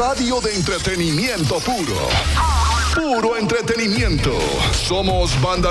radio de entretenimiento puro. Puro entretenimiento. Somos Banda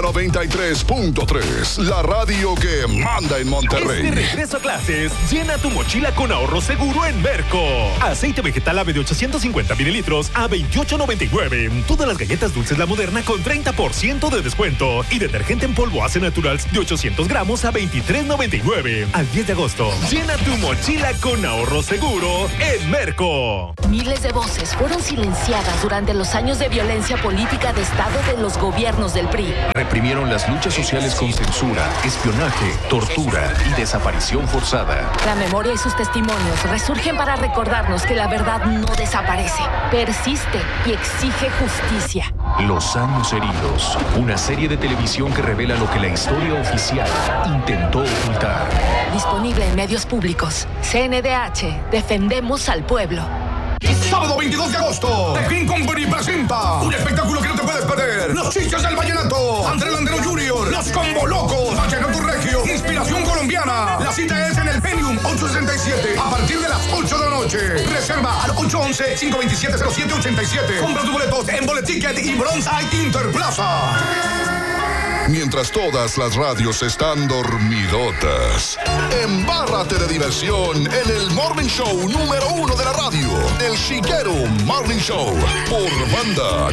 93.3, la radio que manda en Monterrey. Este regreso a clases, llena tu mochila con ahorro seguro en Merco. Aceite vegetal ave de 850 mililitros a $28.99. Todas las galletas dulces La Moderna con 30% de descuento. Y detergente en polvo Ace Naturals de 800 gramos a $23.99. Al 10 de agosto, llena tu mochila con ahorro seguro en Merco. Miles de voces fueron silenciadas durante los años de violencia política de Estado de los gobiernos del PRI. Reprimieron las luchas sociales con censura, espionaje, tortura y desaparición forzada. La memoria y sus testimonios resurgen para recordarnos que la verdad no desaparece, persiste y exige justicia. Los años heridos, una serie de televisión que revela lo que la historia oficial intentó ocultar. Disponible en medios públicos. CNDH, defendemos al pueblo. Sábado 22 de agosto, The Green Company presenta un espectáculo que no te puedes perder. Los Chichos del Vallenato, André Landero Jr., Los Combo Locos, Vallenato Regio, Inspiración Colombiana. La cita es en el Penium 867 a partir de las 8 de la noche. Reserva al 811-527-0787. Compra tus boletos en Boleticket y Bronzeye Interplaza. Mientras todas las radios están dormidotas, embárrate de diversión en el Morning Show número 1 de la radio, El Chiquero Morning Show, por Banda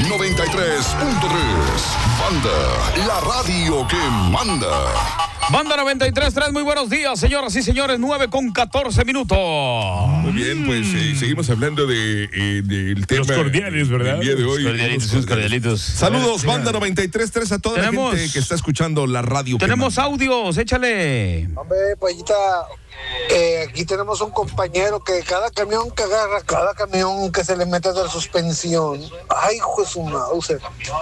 93.3. Banda, la radio que manda. Banda 93.3, muy buenos días, señoras y señores, 9:14 minutos. Muy bien, pues seguimos hablando del tema. Los cordiales, ¿verdad? El día de hoy. Los cordialitos. Saludos, Banda 93.3, a toda la gente que está escuchando la radio. Tenemos audios, échale. Hombre, Payita, aquí tenemos un compañero que cada camión que agarra, cada camión que se le mete de la suspensión, ay, hijo de su mouse.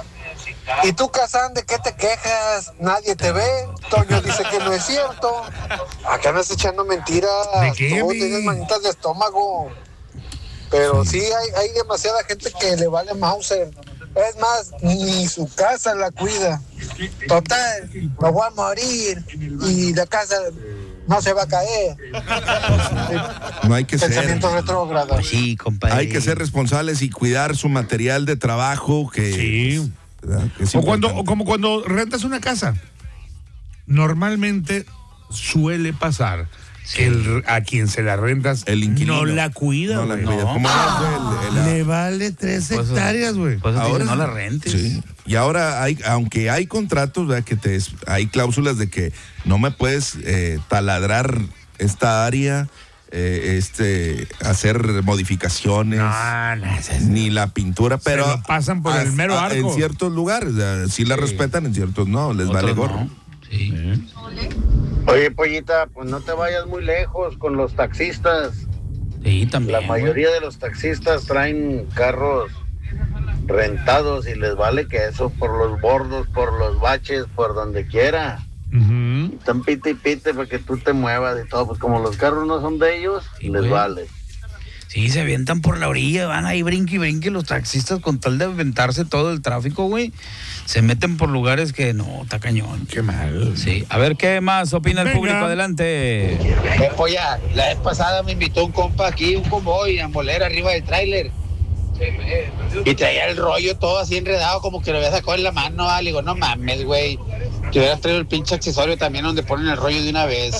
Y tú, Kazán, ¿de qué te quejas? Nadie te ve. Toño dice que no es cierto. Acá andas echando mentiras. ¿De qué, Tú tienes manitas de estómago. Pero sí, hay demasiada gente que le vale Mauser. Es más, ni su casa la cuida. Total, me voy a morir y la casa no se va a caer. No hay que ser. Pensamiento retrógrado. Sí, compadre. Hay que ser responsables y cuidar su material de trabajo. Que, Sí. es Como cuando rentas una casa. Normalmente suele pasar que a quien se la rentas el inquilino no la cuida, no la güey. cuida. No. ¿Cómo Le vale 3 hectáreas, güey. Pues Ahora no la rentes. Sí. Y ahora aunque hay contratos, ¿verdad? Hay cláusulas de que no me puedes taladrar esta área, hacer modificaciones, ni la pintura, pero se lo pasan por el mero arco. En ciertos lugares, sí la respetan, en ciertos no, les Otros vale gorro. no. Sí. Oye, Pollita, pues no te vayas muy lejos con los taxistas. Sí, también. La mayoría de los taxistas traen carros rentados y les vale que eso por los bordos, por los baches, por donde quiera. Están pite y pite para que tú te muevas y todo. Pues como los carros no son de ellos, Sí, les güey. vale. Sí, se avientan por la orilla, van ahí brinque y brinque los taxistas con tal de aventarse todo el tráfico, güey. Se meten por lugares que no, está cañón. Qué mal. Sí, a ver, ¿qué más opina el Venga. público? Adelante. Polla, la vez pasada me invitó un compa aquí, un convoy, a moler arriba del tráiler. Y traía el rollo todo así enredado, como que lo había sacado en la mano. Le digo, no mames, güey. Que hubieras traído el pinche accesorio también donde ponen el rollo de una vez.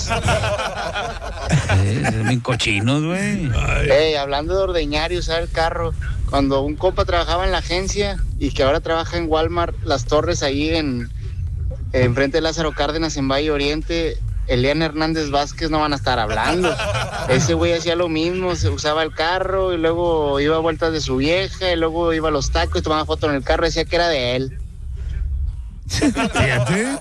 Son bien cochinos, güey. Hablando de ordeñar y usar el carro, cuando un compa trabajaba en la agencia y que ahora trabaja en Walmart, Las Torres, ahí en frente de Lázaro Cárdenas, en Valle Oriente, Elian Hernández Vázquez no van a estar hablando. Ese güey hacía lo mismo, se usaba el carro y luego iba a vueltas de su vieja y luego iba a los tacos y tomaba foto en el carro y decía que era de él. Fíjate.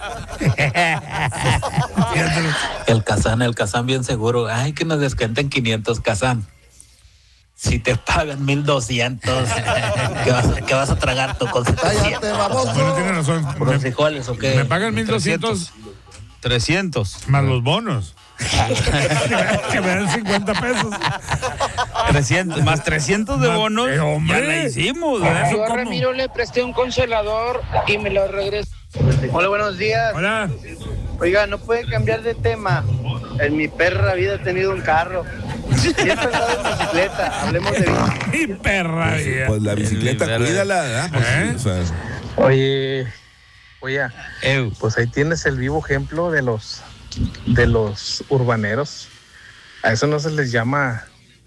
El Kazán bien seguro. Ay, que nos descuenten 500, Kazán. Si te pagan 1,200, ¿qué vas a tragar tú con 700? Bueno, tiene razón. ¿Con frijoles o qué? Me pagan 1,200 300. más los bonos. Que me dan 50 pesos. 300, más 300 de bonos. Hombre. Ya la hicimos. Yo a Ramiro le presté un congelador y me lo regresó. Hola, buenos días. Hola. Oiga, no puede cambiar de tema. En mi perra vida he tenido un carro. Siempre andaba en bicicleta, hablemos de bici. Y perra, Pues la bicicleta, cuídala, ¿verdad? Pues, sí, o sea, Oye, pues ahí tienes el vivo ejemplo de los urbaneros. A eso no se les llama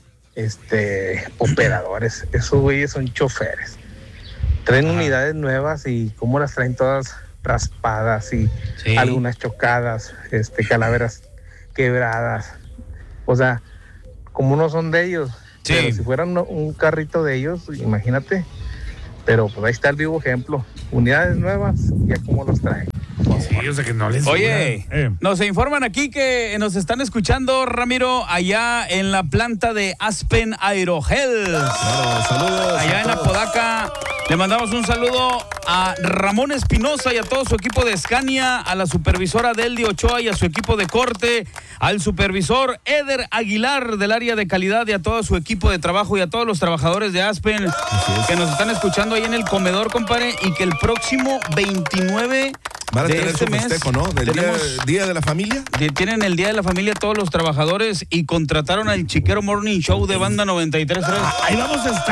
operadores, esos güeyes son choferes. Traen unidades nuevas y cómo las traen todas raspadas y algunas chocadas, calaveras quebradas. O sea, como no son de ellos, pero si fueran un carrito de ellos, imagínate. Pero pues ahí está el vivo ejemplo. Unidades nuevas, ya cómo los traen. Sí, o sea que no les Oye, nos informan aquí que nos están escuchando, Ramiro, allá en la planta de Aspen Aerogel. Claro, saludos. Allá en Apodaca. Le mandamos un saludo a Ramón Espinosa y a todo su equipo de Scania, a la supervisora Deldi Ochoa y a su equipo de corte, al supervisor Eder Aguilar del área de calidad y a todo su equipo de trabajo y a todos los trabajadores de Aspen que nos están escuchando ahí en el comedor, compadre, y que el próximo 29 van a de tener este su mes festejo, ¿no? Del día de la familia. Tienen el Día de la Familia todos los trabajadores y contrataron al Chiquero Morning Show de Banda 93.3. Ahí vamos a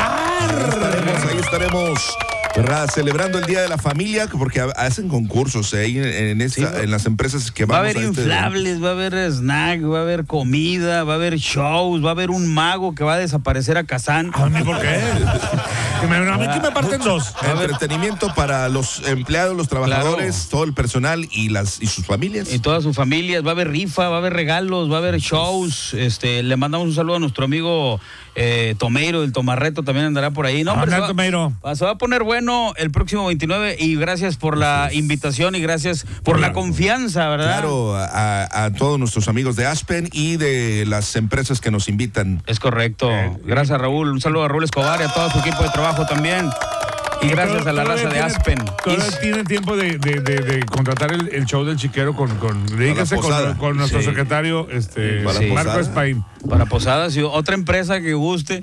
estar. Ahí estaremos, ¿verdad? Celebrando el Día de la Familia, porque hacen concursos ahí en las empresas que va a vamos haber inflables, va a haber snack, va a haber comida, va a haber shows, va a haber un mago que va a desaparecer a Kazán. ¿A mí por qué? A mí que me parten dos. Entretenimiento para los empleados, los trabajadores, todo el personal y sus familias. Y todas sus familias. Va a haber rifa, va a haber regalos, va a haber shows. Le mandamos un saludo a nuestro amigo Tomeiro, el Tomarreto también andará por ahí. No, Tomeiro. Se va a poner bueno el próximo 29 y gracias por la invitación y gracias por la confianza, ¿verdad? Claro, a todos nuestros amigos de Aspen y de las empresas que nos invitan. Es correcto. Gracias, Raúl. Un saludo a Raúl Escobar y a todo su equipo de trabajo también. Y gracias a la raza de Aspen. Todavía tienen tiempo de contratar el show del Chiquero dedíquese con nuestro secretario Marco Espaín. Para posadas y otra empresa que guste.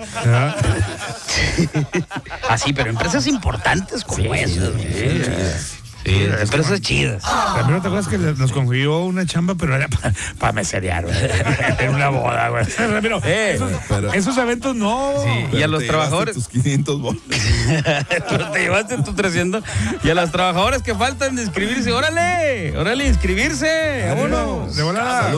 Así, pero empresas importantes como esas. Sí, empresas chidas. Ramiro, ¿te acuerdas que nos consiguió una chamba, pero era para meserear, güey? En una boda, güey. Ramiro, esos eventos no. Sí, y a los trabajadores. Tus 500 bolas. Tú te llevaste tus 300. Y a los trabajadores que faltan de inscribirse, órale, inscribirse. De volada.